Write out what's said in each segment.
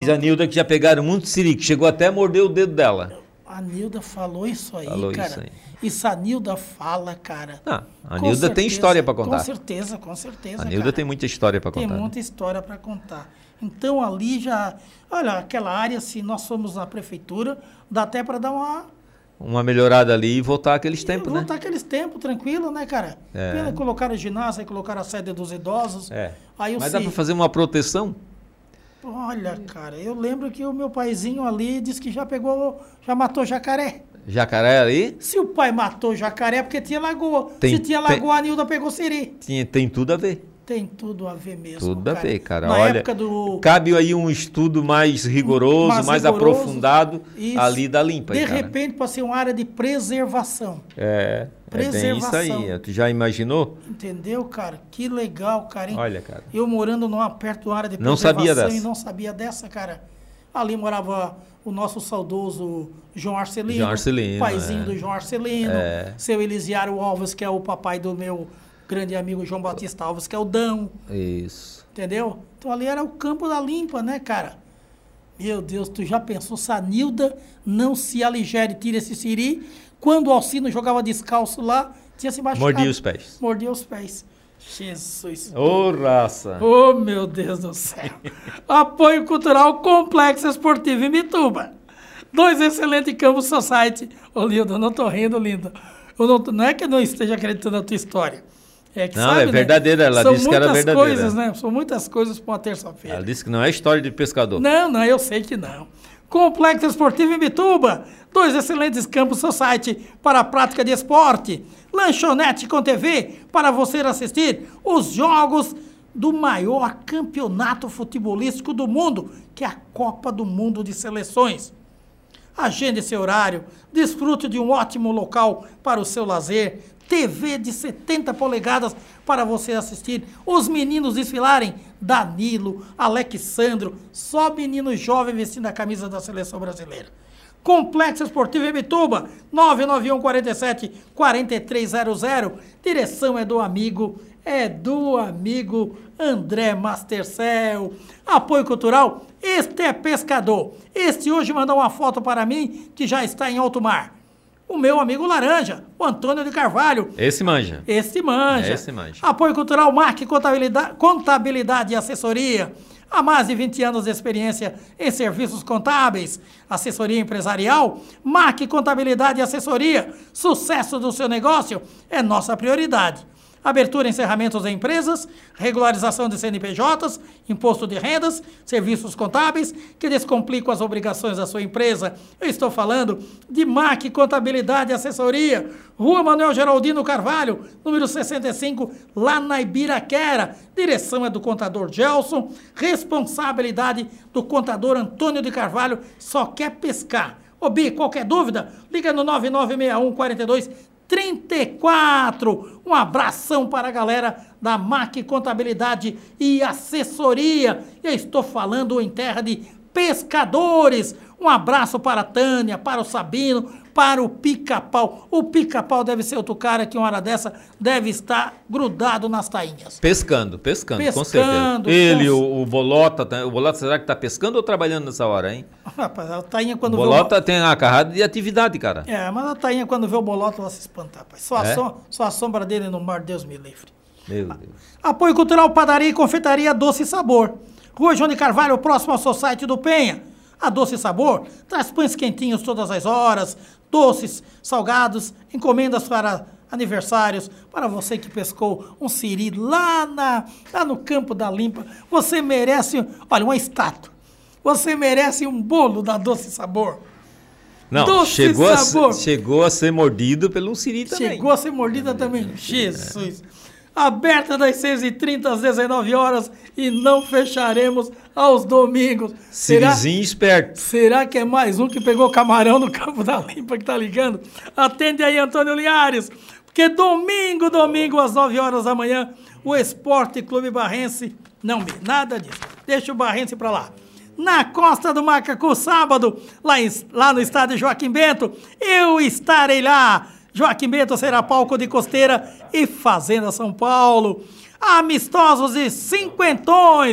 Diz a Nilda que já pegaram muito siri, que chegou até a morder o dedo dela. A Nilda falou isso aí, cara. Isso aí. Isso a Nilda fala, cara. A Nilda tem história para contar. Com certeza, com certeza. A Nilda tem muita história para contar. Tem muita história para contar. Então ali já... Olha, aquela área, se nós somos na prefeitura, dá até para dar uma melhorada ali e voltar aqueles tempos, né? Voltar aqueles tempos, tranquilo, né, cara? Colocaram ginásio, colocaram a sede dos idosos. Mas dá para fazer uma proteção? Olha, cara, eu lembro que o meu paizinho ali disse que já matou jacaré. Jacaré ali? Se o pai matou jacaré é porque tinha lagoa. Se tinha lagoa, a Nilda pegou siri. Tem tudo a ver. Tem tudo a ver mesmo. Tudo a ver, cara. Na Olha, época cabe aí um estudo mais rigoroso, mais aprofundado ali da limpa. De repente, para ser uma área de preservação. Preservação. É bem isso aí. Tu já imaginou? Entendeu, cara? Que legal, cara. Hein? Olha, cara. Eu morando perto de uma área de preservação e não sabia dessa, cara. Ali morava o nosso saudoso João Arcelino. Paizinho do João Arcelino. Seu Elisiário Alves, que é o papai do meu grande amigo João Batista Alves, que é o Dão. Isso. Entendeu? Então ali era o campo da limpa, né, cara? Meu Deus, tu já pensou se a Nilda não se aligere e tira esse siri? Quando o Alcino jogava descalço lá, tinha se machucado. Mordia os pés. Jesus. Ô, raça. Ô, meu Deus do céu. Apoio Cultural Complexo Esportivo em Mituba. 2 excelentes campos society. Ô, Linda, eu não tô rindo, Linda. Não é que eu não esteja acreditando na tua história. É verdadeira, ela disse que era verdadeira. São muitas coisas, né? São muitas coisas para uma terça-feira. Ela disse que não é história de pescador. Não, eu sei que não. Complexo Esportivo em Bituba, 2 excelentes campos society para a prática de esporte. Lanchonete com TV para você assistir os jogos do maior campeonato futebolístico do mundo, que é a Copa do Mundo de Seleções. Agende seu horário, desfrute de um ótimo local para o seu lazer, TV de 70 polegadas para você assistir os meninos desfilarem, Danilo, Alexandro, só menino jovem vestindo a camisa da Seleção Brasileira. Complexo Esportivo em Bituba, 991 47 4300, direção é do amigo André Mastercell. Apoio Cultural, este é pescador. Este hoje mandou uma foto para mim que já está em alto mar. O meu amigo Laranja, o Antônio de Carvalho. Esse manja. Apoio Cultural, Marque Contabilidade e Assessoria. Há mais de 20 anos de experiência em serviços contábeis, assessoria empresarial, Marque Contabilidade e Assessoria. Sucesso do seu negócio é nossa prioridade. Abertura e encerramentos de empresas, regularização de CNPJs, imposto de rendas, serviços contábeis que descomplicam as obrigações da sua empresa. Eu estou falando de MAC Contabilidade e Assessoria, Rua Manuel Geraldino Carvalho, número 65, lá na Ibiraquera. Direção é do contador Gelson, responsabilidade do contador Antônio de Carvalho, só quer pescar. Ô Bi, qualquer dúvida, liga no 9961 4234. Um abração para a galera da MAC Contabilidade e Assessoria. Eu estou falando em terra de pescadores. Um abraço para a Tânia, para o Sabino, para o Pica-Pau. O Pica-Pau deve ser outro cara que uma hora dessa deve estar grudado nas tainhas. Pescando, com certeza. Ele, o Bolota, será que está pescando ou trabalhando nessa hora, hein? Rapaz, a tainha quando Bolota tem a carrada de atividade, cara. Mas a tainha quando vê o Bolota ela se espanta, rapaz. Só a sombra dele no mar, Deus me livre. Meu Deus. Apoio Cultural Padaria e Confeitaria Doce Sabor. Rua João de Carvalho, próximo ao Society do Penha. A Doce Sabor traz pães quentinhos todas as horas, doces, salgados, encomendas para aniversários, para você que pescou um siri lá no campo da limpa. Você merece, uma estátua. Você merece um bolo da Doce Sabor. Não, chegou a ser mordido pelo siri também. Chegou a ser mordida também. Jesus. Aberta das 6h30 às 19 horas e não fecharemos aos domingos. Sirizinho esperto. Será que é mais um que pegou camarão no campo da limpa que tá ligando? Atende aí, Antônio Linhares. Porque domingo, às 9 horas da manhã, o Esporte Clube Barrense... Não, nada disso. Deixa o Barrense pra lá. Na Costa do Macacu, sábado, lá no estádio Joaquim Bento, eu estarei lá. Joaquim Bento será palco de Costeira e Fazenda São Paulo. Amistosos e cinquentões.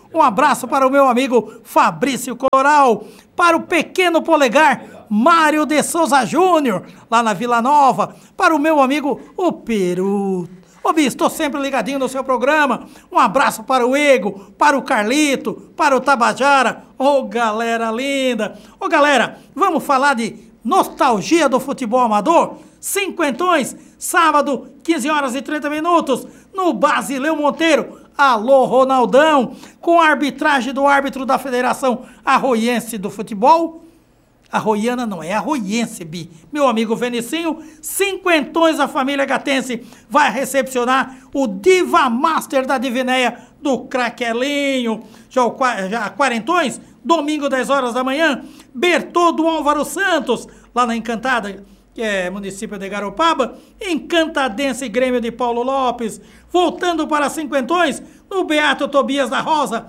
Um abraço para o meu amigo Fabrício Coral, para o pequeno polegar Mário de Souza Júnior, lá na Vila Nova, para o meu amigo o Peru. Ô, Bi, estou sempre ligadinho no seu programa. Um abraço para o Ego, para o Carlito, para o Tabajara. Ô, galera linda. Ô, galera, vamos falar de nostalgia do futebol amador? Cinquentões, sábado, 15 horas e 30 minutos, no Basileu Monteiro. Alô, Ronaldão, com a arbitragem do árbitro da Federação Arroiense do Futebol. Arroiana não, é arroiense, Bi. Meu amigo Venicinho, cinquentões a família gatense vai recepcionar o Diva Master da Divinéia do Craquelinho. Já quarentões, domingo 10 horas da manhã, Bertoldo Álvaro Santos, lá na Encantada, que é município de Garopaba, Encantadense Grêmio de Paulo Lopes. Voltando para cinquentões, no Beato Tobias da Rosa,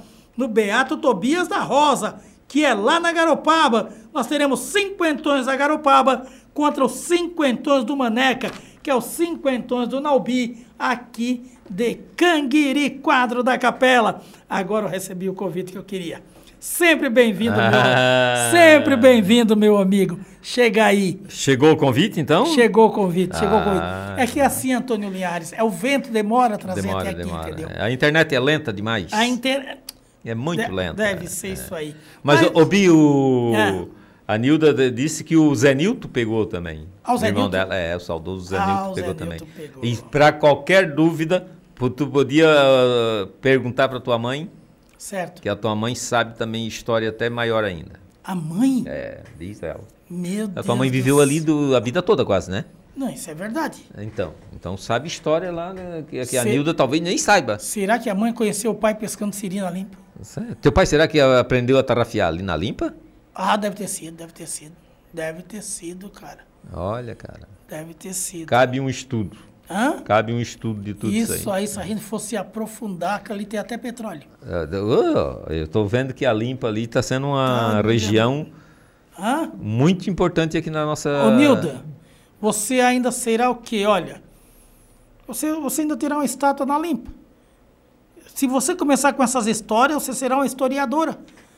que é lá na Garopaba, nós teremos cinquentões da Garopaba contra os cinquentões do Maneca, que é os cinquentões do Naubi, aqui de Canguiri, quadro da Capela. Agora eu recebi o convite que eu queria. Sempre bem-vindo, sempre bem-vindo, meu amigo. Chega aí. Chegou o convite, então? Chegou o convite. É que é assim, Antônio Linhares, o vento demora a trazer até aqui, entendeu? A internet é lenta demais. É muito lenta. Deve ser isso aí. Mas o Bi, a Nilda disse que o Zé Nilton pegou também. O Zé irmão dela, o saudoso Zé Nilton pegou também. E para qualquer dúvida, tu podia perguntar para tua mãe. Certo. Que a tua mãe sabe também história até maior ainda. A mãe? Diz ela. Meu Deus. A tua mãe viveu ali a vida toda quase, né? Não, isso é verdade. Então sabe história lá, né, que a Nilda talvez nem saiba. Será que a mãe conheceu o pai pescando siri na limpa? Teu pai, será que aprendeu a tarrafiar ali na limpa? Deve ter sido. Deve ter sido, cara. Olha, cara. Deve ter sido. Cabe um estudo. Hã? Cabe um estudo de tudo isso aí. Se a gente fosse aprofundar, que ali tem até petróleo. Eu estou vendo que a limpa ali está sendo uma região muito importante aqui na nossa... Ô, Nilda, você ainda será o quê? Olha, você ainda terá uma estátua na limpa. Se você começar com essas histórias, você será uma historiadora.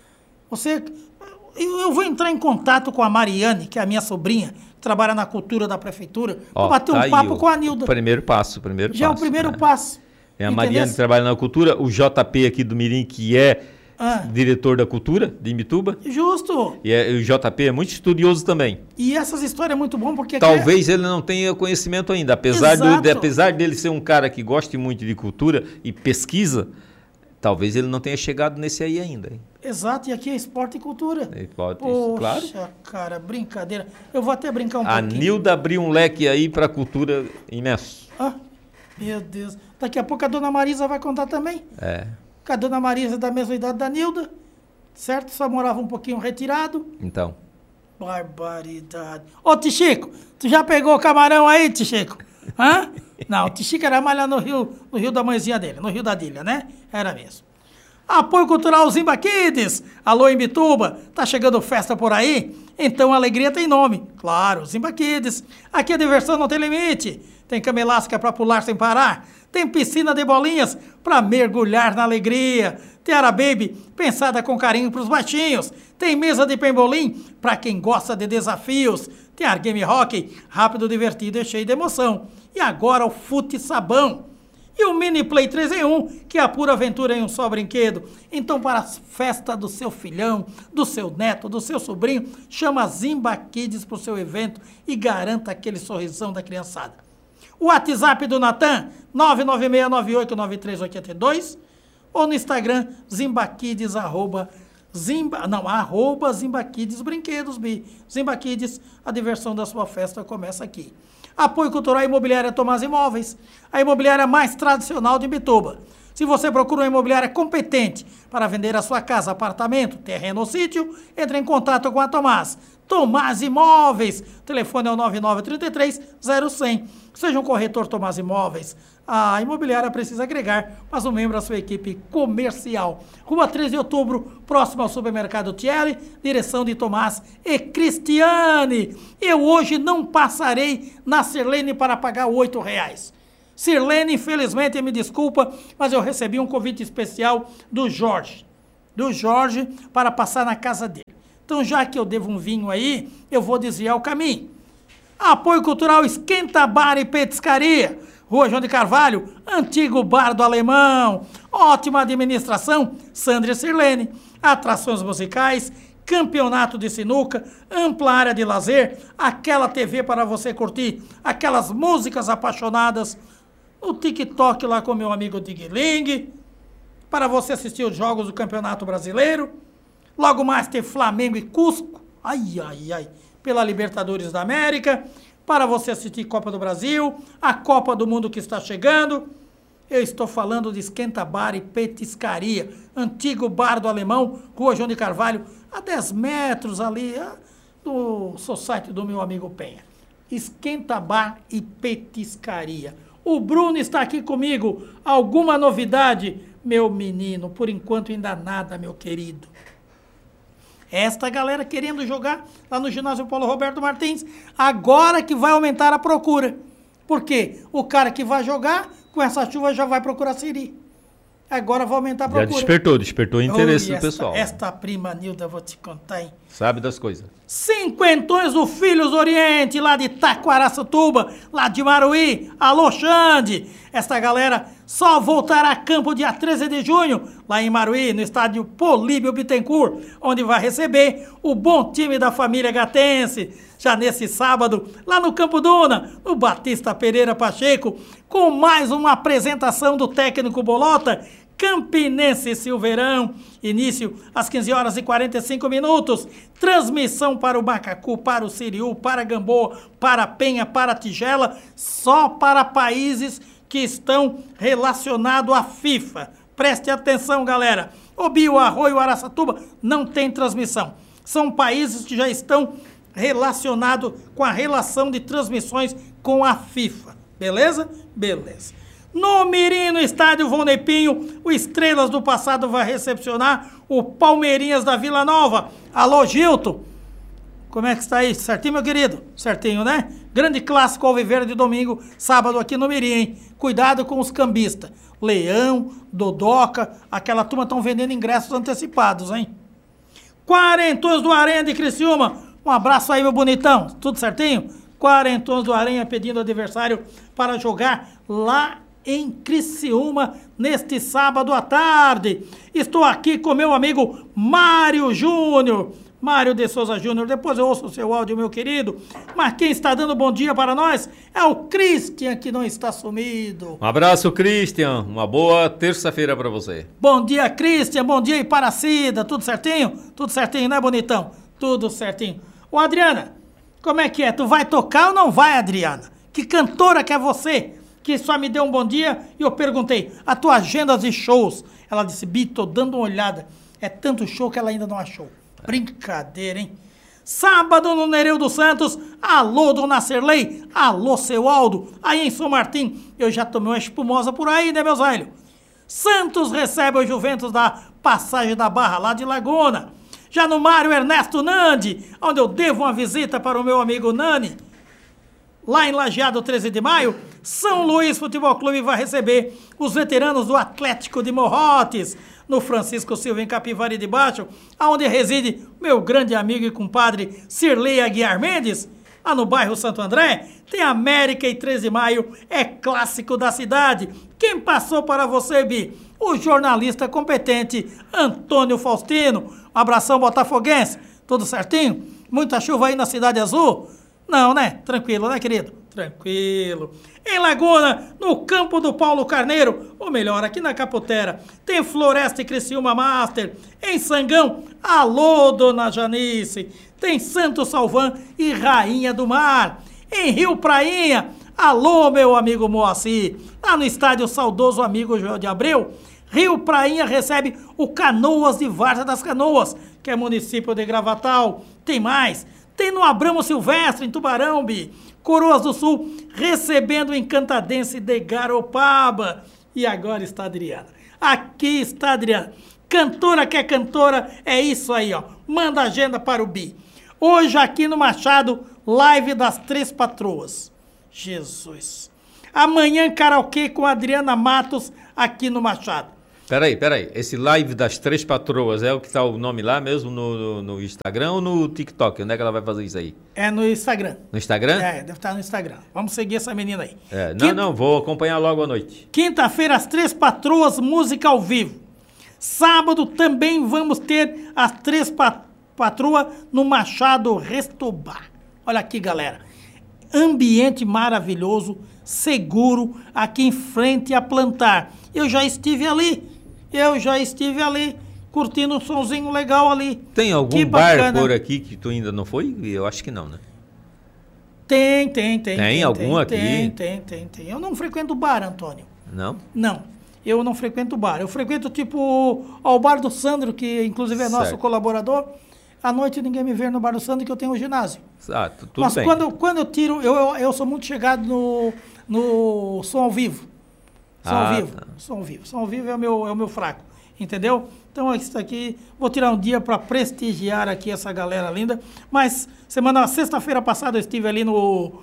Eu vou entrar em contato com a Mariane, que é a minha sobrinha, que trabalha na cultura da prefeitura, para bater um papo com a Nilda. Primeiro passo. Já é o primeiro passo. É a Mariane que trabalha na cultura, o JP aqui do Mirim, que é diretor da cultura de Imbituba. Justo. E o JP é muito estudioso também. E essas histórias é muito bom porque... Talvez ele não tenha conhecimento ainda, apesar dele ser um cara que gosta muito de cultura e pesquisa, talvez ele não tenha chegado nesse aí ainda. Hein? Exato, e aqui é esporte e cultura. Poxa, claro. Cara, brincadeira. Eu vou até brincar um pouquinho. A Nilda abriu um leque aí para cultura imenso. Meu Deus. Daqui a pouco a dona Marisa vai contar também. Porque a dona Marisa é da mesma idade da Nilda, certo? Só morava um pouquinho retirado. Então. Barbaridade. Ô, Tichico, tu já pegou o camarão aí, Tichico? Não, o Tichico era malhar no rio da mãezinha dele, no Rio da Dilha, né? Era mesmo. Apoio Cultural Zimba Kids. Alô, Imbituba. Tá chegando festa por aí? Então a alegria tem nome. Claro, Zimba Kids. Aqui a diversão não tem limite. Tem cama elástica para pular sem parar. Tem piscina de bolinhas para mergulhar na alegria. Tem Ara Baby, pensada com carinho para os baixinhos. Tem mesa de pembolim para quem gosta de desafios. Tem Ar Game Hockey, rápido, divertido e cheio de emoção. E agora o Fute Sabão. E o Mini Play 3 em 1, que é a pura aventura em um só brinquedo. Então, para a festa do seu filhão, do seu neto, do seu sobrinho, chama a Zimba Kids para o seu evento e garanta aquele sorrisão da criançada. O WhatsApp do Natan, 996989382, ou no Instagram, ZimbaKids, arroba Zimba Kids Brinquedos, Bi. Zimba Kids, a diversão da sua festa começa aqui. Apoio Cultural Imobiliária Tomás Imóveis, a imobiliária mais tradicional de Imbituba. Se você procura uma imobiliária competente para vender a sua casa, apartamento, terreno ou sítio, entre em contato com a Tomás. Tomás Imóveis, telefone é o 9933-0100. Seja um corretor Tomás Imóveis. A imobiliária precisa agregar mais um membro à sua equipe comercial. Rua 13 de Outubro, próximo ao supermercado Thierry, direção de Tomás e Cristiane. Eu hoje não passarei na Sirlene para pagar R$8. Sirlene, infelizmente, me desculpa, mas eu recebi um convite especial do Jorge. do Jorge para passar na casa dele. Então, já que eu devo um vinho aí, eu vou desviar o caminho. Apoio Cultural Esquenta Bar e Petiscaria, Rua João de Carvalho, antigo bar do Alemão. Ótima administração, Sandra Sirlene. Atrações musicais, campeonato de sinuca, ampla área de lazer, aquela TV para você curtir aquelas músicas apaixonadas, o TikTok lá com meu amigo Digling, para você assistir os jogos do Campeonato Brasileiro. Logo mais tem Flamengo e Cusco, pela Libertadores da América, para você assistir Copa do Brasil, a Copa do Mundo que está chegando. Eu estou falando de Esquenta Bar e Petiscaria, antigo bar do Alemão, Rua João de Carvalho, a 10 metros ali do society do meu amigo Penha. Esquenta Bar e Petiscaria. O Bruno está aqui comigo. Alguma novidade, meu menino? Por enquanto ainda nada, meu querido. Esta galera querendo jogar lá no ginásio Paulo Roberto Martins, agora que vai aumentar a procura. Por quê? O cara que vai jogar, com essa chuva já vai procurar Siri. Agora vai aumentar a procura. Já despertou o interesse do pessoal. Esta prima Nilda, vou te contar, hein? Sabe das coisas. Cinquentões do Filhos do Oriente, lá de Taquaraçatuba, lá de Maruí. Alô, Xande! Esta galera só voltará a campo dia 13 de junho, lá em Maruí, no estádio Políbio Bittencourt, onde vai receber o bom time da família gatense. Já nesse sábado, lá no Campo Duna, no Batista Pereira Pacheco, com mais uma apresentação do técnico Bolota, Campinense Silveirão, início às 15h45, transmissão para o Macacu, para o Siriú, para Gamboa, para Penha, para Tigela, só para países que estão relacionados à FIFA. Preste atenção, galera. Obio, Arroio, Araçatuba não tem transmissão. São países que já estão relacionados com a relação de transmissões com a FIFA. Beleza? Beleza. No Mirim, no estádio Volney Pinho, o Estrelas do Passado vai recepcionar o Palmeirinhas da Vila Nova. Alô, Gilton. Como é que está aí? Certinho, meu querido? Certinho, né? Grande clássico alviverde de domingo, sábado aqui no Mirim, hein? Cuidado com os cambistas. Leão, Dodoca, aquela turma estão vendendo ingressos antecipados, hein? Quarentões do Aranha de Criciúma. Um abraço aí, meu bonitão. Tudo certinho? Quarentões do Aranha pedindo adversário para jogar lá em Criciúma neste sábado à tarde. Estou aqui com meu amigo Mário Júnior. Mário de Souza Júnior, depois eu ouço o seu áudio, meu querido. Mas quem está dando bom dia para nós é o Christian, que não está sumido. Um abraço, Christian. Uma boa terça-feira para você. Bom dia, Christian. Bom dia, Iparacida. Tudo certinho? Tudo certinho, né, bonitão? Tudo certinho. Ô, Adriana, como é que é? Tu vai tocar ou não vai, Adriana? Que cantora que é você? Que só me deu um bom dia e eu perguntei, a tua agenda de shows? Ela disse, Bi, tô dando uma olhada. É tanto show que ela ainda não achou. Brincadeira, hein? Sábado no Nereu dos Santos, alô, dona Serlei, alô, seu Aldo, aí em São Martim, eu já tomei uma espumosa por aí, né, meus velhos? Santos recebe o Juventus da Passagem da Barra, lá de Laguna. Já no Mário Ernesto Nandi, onde eu devo uma visita para o meu amigo Nani, lá em Lajeado, 13 de maio, São Luís Futebol Clube vai receber os veteranos do Atlético de Morrotes, no Francisco Silva, em Capivari de Baixo, onde reside meu grande amigo e compadre Cirlei Aguiar Mendes. Lá no bairro Santo André, tem América e 13 de maio, é clássico da cidade. Quem passou para você, Bi? O jornalista competente Antônio Faustino. Um abração botafoguense, tudo certinho? Muita chuva aí na Cidade Azul? Não, né? Tranquilo, né, querido? Tranquilo. Em Laguna, no campo do Paulo Carneiro, ou melhor, aqui na Caputera, tem Floresta e Criciúma Master. Em Sangão, alô, dona Janice. Tem Santo Salvan e Rainha do Mar. Em Rio Prainha, alô, meu amigo Moacir. Lá no estádio Saudoso Amigo Joel de Abreu, Rio Prainha recebe o Canoas de Várzea das Canoas, que é município de Gravatal. Tem mais. Tem no Abramo Silvestre, em Tubarão, Bi. Coroas do Sul, recebendo o Encantadense de Garopaba. E agora está a Adriana. Aqui está a Adriana. Cantora que é cantora, é isso aí, ó. Manda a agenda para o Bi. Hoje aqui no Machado, live das Três Patroas. Jesus. Amanhã, karaokê com a Adriana Matos, aqui no Machado. Peraí. Esse live das Três Patroas é o que tá o nome lá mesmo no Instagram ou no TikTok? Onde é que ela vai fazer isso aí? É no Instagram. No Instagram? É, deve estar no Instagram. Vamos seguir essa menina aí. Não, vou acompanhar logo à noite. Quinta-feira, as Três Patroas, música ao vivo. Sábado também vamos ter as Três Patroas no Machado Restobá. Olha aqui, galera. Ambiente maravilhoso, seguro, aqui em frente a Plantar. Eu já estive ali, curtindo um sonzinho legal ali. Tem algum bar por aqui que tu ainda não foi? Eu acho que não, né? Tem. Tem algum aqui? Tem. Eu não frequento bar, Antônio. Não? Não, eu não frequento bar. Eu frequento, tipo, ao bar do Sandro, que inclusive é nosso colaborador. À noite ninguém me vê no bar do Sandro, que eu tenho o ginásio. Tudo Mas bem. quando eu tiro, eu sou muito chegado no som ao vivo. Som ao vivo é o meu fraco, entendeu? Então, isso aqui, vou tirar um dia para prestigiar aqui essa galera linda. Mas, sexta-feira passada eu estive ali no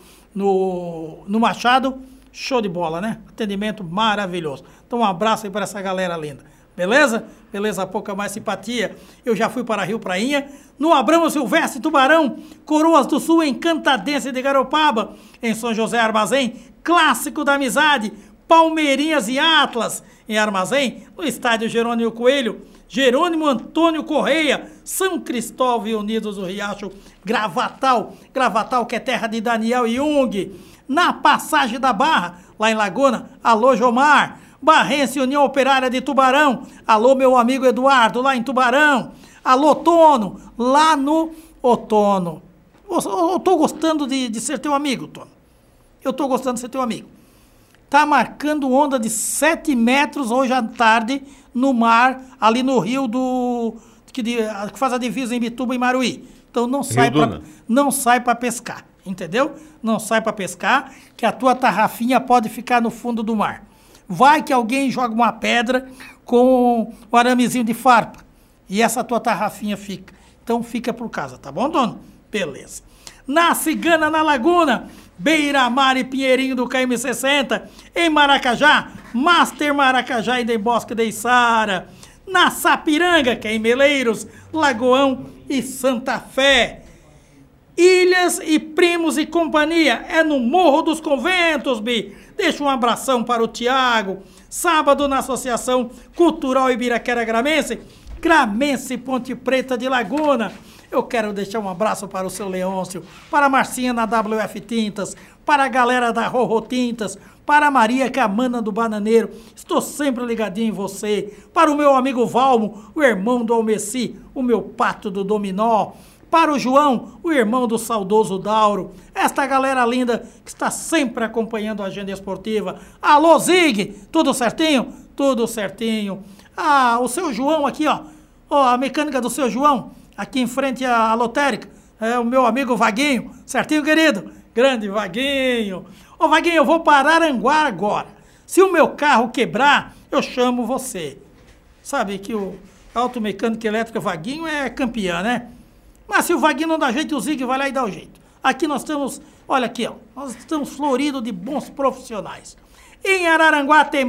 Machado, show de bola, né? Atendimento maravilhoso. Então, um abraço aí para essa galera linda. Beleza? Beleza, pouca mais simpatia. Eu já fui para Rio Prainha, no Abramo Silvestre, Tubarão, Coroas do Sul, Encantadense de Garopaba, em São José Armazém, Clássico da Amizade, Palmeirinhas e Atlas, em Armazém, no Estádio Jerônimo Coelho, Jerônimo Antônio Correia, São Cristóvão e Unidos do Riacho, Gravatal que é terra de Daniel Jung, na Passagem da Barra, lá em Laguna, alô Jomar, Barrense União Operária de Tubarão, alô meu amigo Eduardo, lá em Tubarão, alô Tono, lá no Outono. Eu tô gostando de ser teu amigo, Tono. Eu tô gostando de ser teu amigo. Tá marcando onda de 7 metros hoje à tarde no mar, ali no rio que faz a divisa em Bituba e Maruí. Então não sai para pescar, entendeu? Não sai para pescar, que a tua tarrafinha pode ficar no fundo do mar. Vai que alguém joga uma pedra com o aramezinho de farpa e essa tua tarrafinha fica. Então fica por casa, tá bom, dono? Beleza. Na Cigana, na Laguna, Beira-Mar e Pinheirinho do KM60, em Maracajá, Master Maracajá e de Bosque de Içara, na Sapiranga, que é em Meleiros, Lagoão e Santa Fé. Ilhas e Primos e Companhia, é no Morro dos Conventos, Bi. Deixa um abração para o Tiago. Sábado na Associação Cultural Ibiraquera Gramense Ponte Preta de Laguna. Eu quero deixar um abraço para o seu Leôncio, para a Marcinha na WF Tintas, para a galera da Rorro Tintas, para a Maria, que é a mana do bananeiro. Estou sempre ligadinho em você. Para o meu amigo Valmo, o irmão do Almeci, o meu pato do dominó. Para o João, o irmão do saudoso Dauro. Esta galera linda que está sempre acompanhando a agenda esportiva. Alô, Zig! Tudo certinho? Tudo certinho. Ah, o seu João aqui, ó. A mecânica do seu João, aqui em frente à lotérica. É o meu amigo Vaguinho. Certinho, querido? Grande Vaguinho. Ô, Vaguinho, eu vou para Aranguá agora. Se o meu carro quebrar, eu chamo você. Sabe que o automecânico elétrico Vaguinho é campeão, né? Mas se o Vaguinho não dá jeito, o Zig vai lá e dá o jeito. Aqui nós estamos, olha aqui, ó, nós estamos floridos de bons profissionais. Em Araranguá tem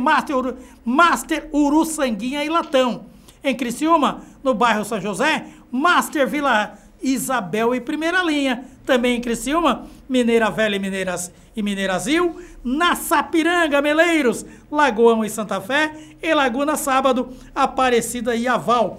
Master Uruçanguinha e Latão. Em Criciúma, no bairro São José, Master Vila Isabel e Primeira Linha. Também em Criciúma, Mineira Velha e Mineirazil. Na Sapiranga, Meleiros, Lagoão e Santa Fé. E Laguna, sábado, Aparecida e Aval.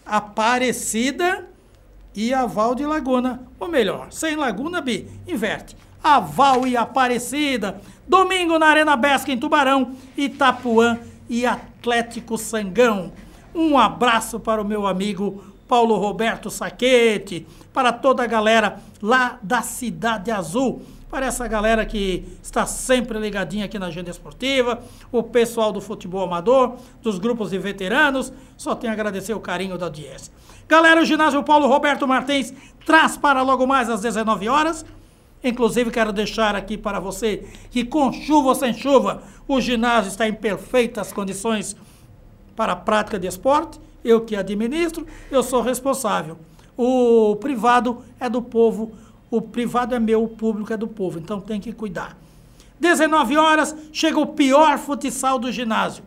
Aparecida e Aval de Laguna. Ou melhor, sem Laguna, Bi, inverte. Aval e Aparecida. Domingo na Arena Besca, em Tubarão, Itapuã e Atlético Sangão. Um abraço para o meu amigo Paulo Roberto Saquete, para toda a galera lá da Cidade Azul, para essa galera que está sempre ligadinha aqui na agenda esportiva, o pessoal do futebol amador, dos grupos de veteranos, só tenho a agradecer o carinho da audiência. Galera, o ginásio Paulo Roberto Martins traz para logo mais às 19 horas. Inclusive, quero deixar aqui para você que com chuva ou sem chuva, o ginásio está em perfeitas condições para a prática de esporte. Eu que administro, eu sou responsável. O privado é do povo, o privado é meu, o público é do povo, então tem que cuidar. 19 horas, chega o pior futsal do ginásio.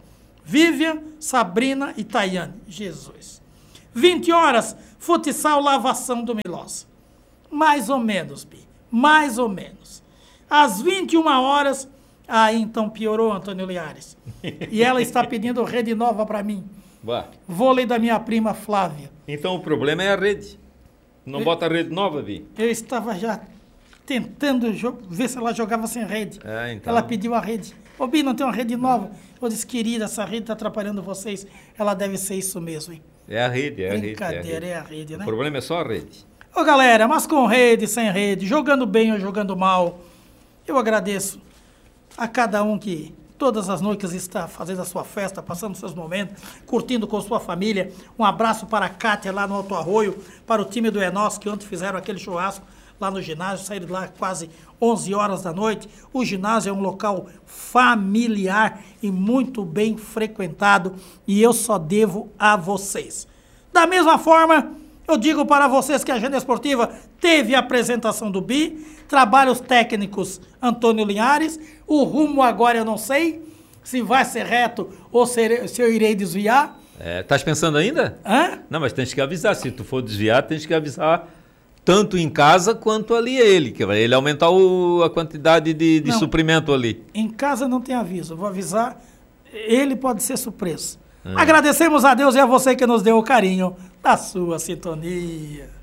Vivian, Sabrina e Tayane. Jesus. 20 horas, futsal Lavação do Milós. Mais ou menos, Bi. Mais ou menos. Às 21 horas, aí então piorou, Antônio Linhares. E ela está pedindo rede nova para mim. Bah. Vôlei da minha prima Flávia. Então o problema é a rede. Não bota a rede nova, Vi? Eu estava já tentando ver se ela jogava sem rede. Então. Ela pediu a rede. Ô, Bi, não tem uma rede nova? Eu disse, querida, essa rede está atrapalhando vocês. Ela deve ser isso mesmo, hein? É a rede, é a rede. Brincadeira, é a rede, né? O problema é só a rede. Ô, galera, mas com rede, sem rede, jogando bem ou jogando mal, eu agradeço a cada um que todas as noites está fazendo a sua festa, passando seus momentos, curtindo com sua família. Um abraço para a Cátia lá no Alto Arroio, para o time do Enós, que ontem fizeram aquele churrasco lá no ginásio, saíram lá quase 11 horas da noite. O ginásio é um local familiar e muito bem frequentado, e eu só devo a vocês. Da mesma forma, eu digo para vocês que a Agenda Esportiva teve a apresentação do Bi, trabalhos técnicos Antônio Linhares, o rumo agora eu não sei se vai ser reto ou se eu irei desviar. Estás pensando ainda? Hã? Não, mas tens que avisar, se tu for desviar, tens que avisar tanto em casa quanto ali ele, que vai ele aumentar a quantidade de suprimento ali. Em casa não tem aviso, eu vou avisar, ele pode ser surpreso. Agradecemos a Deus e a você que nos deu o carinho da sua sintonia.